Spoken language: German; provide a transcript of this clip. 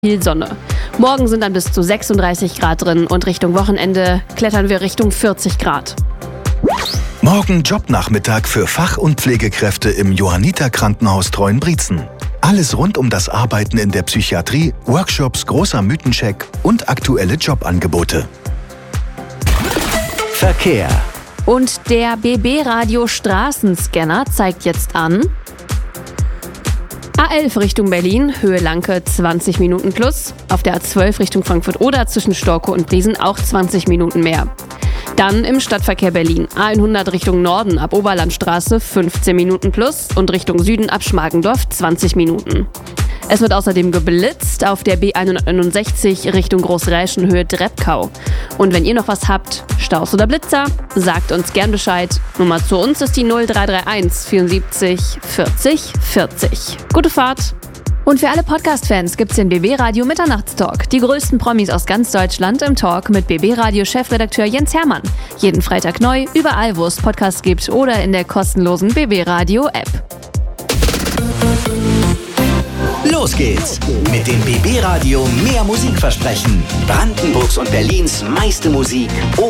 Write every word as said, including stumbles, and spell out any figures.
viel Sonne. Morgen sind dann bis zu sechsunddreißig Grad drin und Richtung Wochenende klettern wir Richtung vierzig Grad. Morgen Jobnachmittag für Fach- und Pflegekräfte im Johanniter-Krankenhaus Treuenbrietzen. Alles rund um das Arbeiten in der Psychiatrie, Workshops, großer Mythencheck und aktuelle Jobangebote. Verkehr. Und der B B-Radio Straßenscanner zeigt jetzt an: A elf Richtung Berlin, Höhe Lanke zwanzig Minuten plus. Auf der A zwölf Richtung Frankfurt-Oder zwischen Storkow und Briesen auch zwanzig Minuten mehr. Dann im Stadtverkehr Berlin A hundert Richtung Norden ab Oberlandstraße fünfzehn Minuten plus und Richtung Süden ab Schmargendorf zwanzig Minuten. Es wird außerdem geblitzt auf der B hundertneunundsechzig Richtung Großräschen Höhe Drebkau. Und wenn ihr noch was habt, Staus oder Blitzer, sagt uns gern Bescheid. Nummer zu uns ist die null drei drei eins vierundsiebzig vierzig vierzig. Gute Fahrt! Und für alle Podcast-Fans gibt's den B B-Radio Mitternachtstalk. Die größten Promis aus ganz Deutschland im Talk mit B B-Radio-Chefredakteur Jens Hermann. Jeden Freitag neu, überall wo es Podcasts gibt oder in der kostenlosen B B-Radio-App. Los geht's mit dem B B-Radio Mehr Musik versprechen. Brandenburgs und Berlins meiste Musik